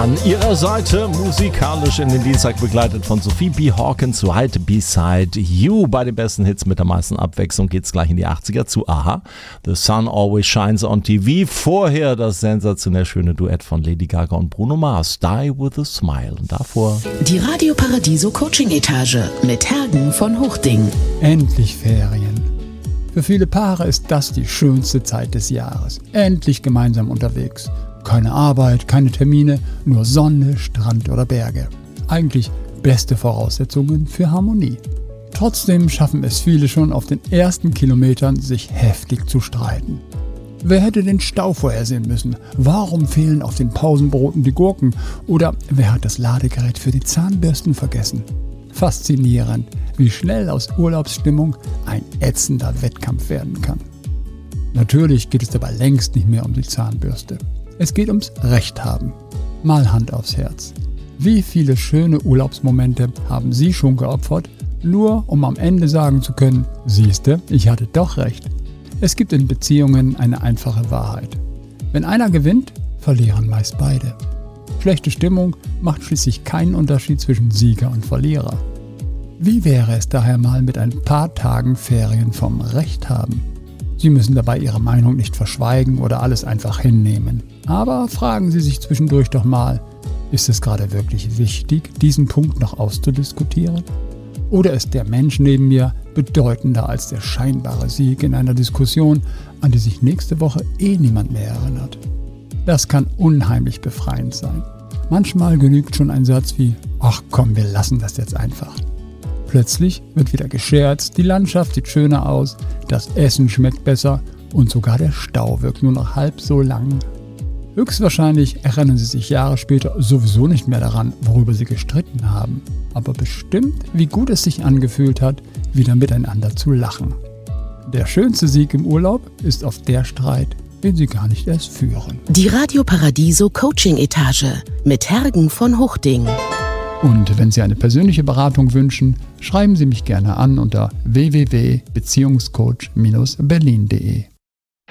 An ihrer Seite musikalisch in den Dienstag begleitet von Sophie B. Hawkins, Right Beside You. Bei den besten Hits mit der meisten Abwechslung geht's gleich in die 80er zu Aha. The Sun Always Shines on TV. Vorher das sensationell schöne Duett von Lady Gaga und Bruno Mars, Die With a Smile. Und davor die Radio Paradiso Coaching Etage mit Hergen von Hochding. Endlich Ferien. Für viele Paare ist das die schönste Zeit des Jahres. Endlich gemeinsam unterwegs. Keine Arbeit, keine Termine, nur Sonne, Strand oder Berge. Eigentlich beste Voraussetzungen für Harmonie. Trotzdem schaffen es viele schon auf den ersten Kilometern, sich heftig zu streiten. Wer hätte den Stau vorhersehen müssen? Warum fehlen auf den Pausenbroten die Gurken? Oder wer hat das Ladegerät für die Zahnbürsten vergessen? Faszinierend, wie schnell aus Urlaubsstimmung ein ätzender Wettkampf werden kann. Natürlich geht es dabei längst nicht mehr um die Zahnbürste. Es geht ums Recht haben. Mal Hand aufs Herz. Wie viele schöne Urlaubsmomente haben Sie schon geopfert, nur um am Ende sagen zu können, siehste, ich hatte doch recht. Es gibt in Beziehungen eine einfache Wahrheit. Wenn einer gewinnt, verlieren meist beide. Schlechte Stimmung macht schließlich keinen Unterschied zwischen Sieger und Verlierer. Wie wäre es daher mal mit ein paar Tagen Ferien vom Recht haben? Sie müssen dabei Ihre Meinung nicht verschweigen oder alles einfach hinnehmen. Aber fragen Sie sich zwischendurch doch mal, ist es gerade wirklich wichtig, diesen Punkt noch auszudiskutieren? Oder ist der Mensch neben mir bedeutender als der scheinbare Sieg in einer Diskussion, an die sich nächste Woche niemand mehr erinnert? Das kann unheimlich befreiend sein. Manchmal genügt schon ein Satz wie, ach komm, wir lassen das jetzt einfach. Plötzlich wird wieder gescherzt, die Landschaft sieht schöner aus, das Essen schmeckt besser und sogar der Stau wirkt nur noch halb so lang. Höchstwahrscheinlich erinnern Sie sich Jahre später sowieso nicht mehr daran, worüber Sie gestritten haben. Aber bestimmt, wie gut es sich angefühlt hat, wieder miteinander zu lachen. Der schönste Sieg im Urlaub ist oft der Streit, den Sie gar nicht erst führen. Die Radio Paradiso Coaching Etage mit Hergen von Hochding. Und wenn Sie eine persönliche Beratung wünschen, schreiben Sie mich gerne an unter www.beziehungscoach-berlin.de.